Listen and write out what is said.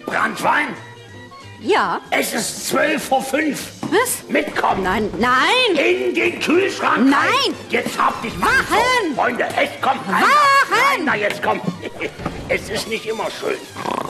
Branntwein? Ja. Es ist 12:05 Uhr. Was? Mitkommen. Nein. In den Kühlschrank. Nein. Rein. Jetzt hab dich mal. Wachen. So, Freunde, echt, komm. Wachen. Rein da jetzt, komm. Es ist nicht immer schön.